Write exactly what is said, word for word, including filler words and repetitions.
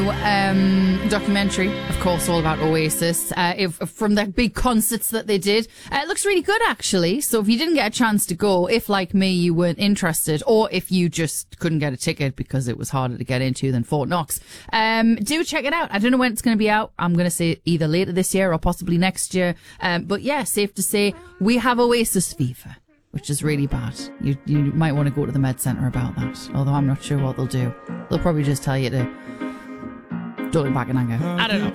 Um, documentary, of course, all about Oasis, uh, if, from the big concerts that they did. Uh, it looks really good, actually. So if you didn't get a chance to go, if like me, you weren't interested, or if you just couldn't get a ticket because it was harder to get into than Fort Knox, um, do check it out. I don't know when it's going to be out. I'm going to say either later this year or possibly next year. Um, but yeah, safe to say we have Oasis fever, which is really bad. You, you might want to go to the med centre about that, although I'm not sure what they'll do. They'll probably just tell you to don't look back in anger. I don't know.